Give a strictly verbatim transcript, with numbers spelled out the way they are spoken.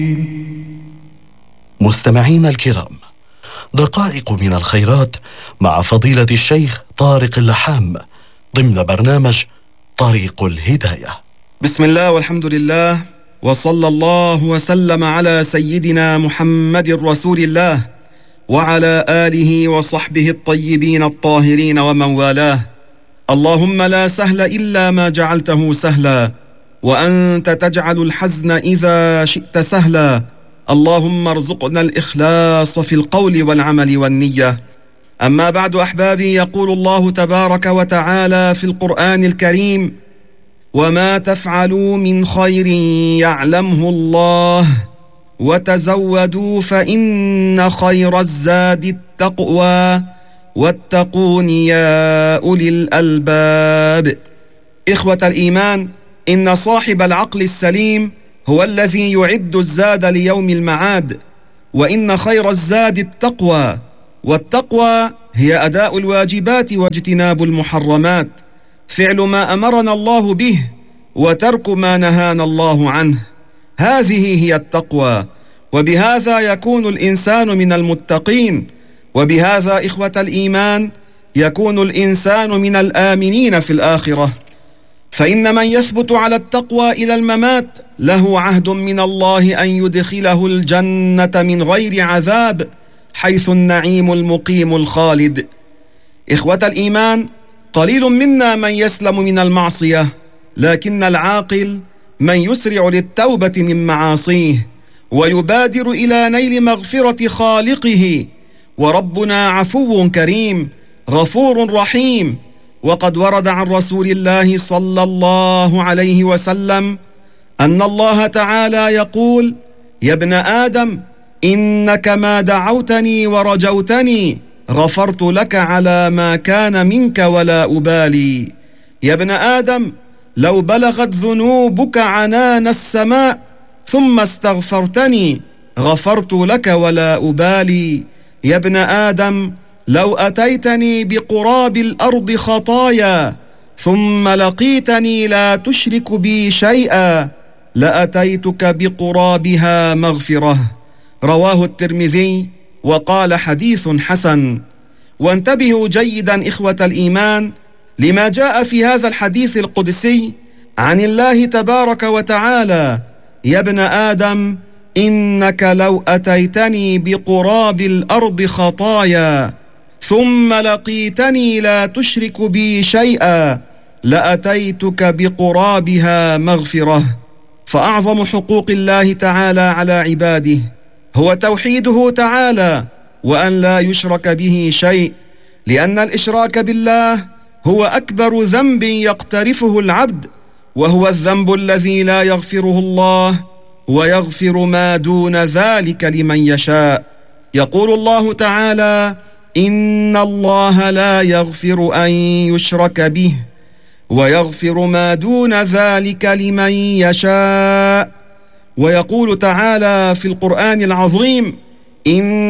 مستمعين الكرام، دقائق من الخيرات مع فضيلة الشيخ طارق اللحام ضمن برنامج طريق الهداية. بسم الله والحمد لله، وصلى الله وسلم على سيدنا محمد رسول الله وعلى آله وصحبه الطيبين الطاهرين ومن والاه. اللهم لا سهل إلا ما جعلته سهلا، وأنت تجعل الحزن إذا شئت سهلا. اللهم ارزقنا الإخلاص في القول والعمل والنية. أما بعد أحبابي، يقول الله تبارك وتعالى في القرآن الكريم: وما تفعلوا من خير يعلمه الله وتزودوا فإن خير الزاد التقوى واتقون يا أولي الألباب. إخوة الإيمان، إن صاحب العقل السليم هو الذي يعد الزاد ليوم المعاد، وإن خير الزاد التقوى، والتقوى هي أداء الواجبات واجتناب المحرمات، فعل ما أمرنا الله به وترك ما نهانا الله عنه. هذه هي التقوى، وبهذا يكون الإنسان من المتقين، وبهذا إخوة الإيمان يكون الإنسان من الآمنين في الآخرة. فإن من يثبت على التقوى إلى الممات له عهد من الله أن يدخله الجنة من غير عذاب، حيث النعيم المقيم الخالد. إخوة الإيمان، قليل منا من يسلم من المعصية، لكن العاقل من يسرع للتوبة من معاصيه ويبادر إلى نيل مغفرة خالقه. وربنا عفو كريم غفور رحيم. وقد ورد عن رسول الله صلى الله عليه وسلم أن الله تعالى يقول: يا ابن آدم، إنك ما دعوتني ورجوتني غفرت لك على ما كان منك ولا أبالي. يا ابن آدم، لو بلغت ذنوبك عنان السماء ثم استغفرتني غفرت لك ولا أبالي. يا ابن آدم، لو أتيتني بقراب الأرض خطايا ثم لقيتني لا تشرك بي شيئا لأتيتك بقرابها مغفرة. رواه الترمذي وقال حديث حسن. وانتبهوا جيدا إخوة الإيمان لما جاء في هذا الحديث القدسي عن الله تبارك وتعالى: يا ابن آدم، إنك لو أتيتني بقراب الأرض خطايا ثم لقيتني لا تشرك بي شيئا لأتيتك بقرابها مغفرة. فأعظم حقوق الله تعالى على عباده هو توحيده تعالى، وأن لا يشرك به شيء، لأن الإشراك بالله هو أكبر ذنب يقترفه العبد، وهو الذنب الذي لا يغفره الله ويغفر ما دون ذلك لمن يشاء. يقول الله تعالى: إن الله لا يغفر أن يشرك به ويغفر ما دون ذلك لمن يشاء. ويقول تعالى في القرآن العظيم: إن